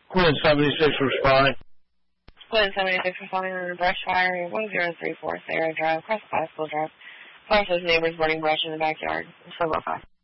Quinn 76 responding. Quinn 76 responding on a brush fire, 1034 Sarah Drive, Crest High School Drive. Fire says neighbors burning brush in the backyard. So go fast.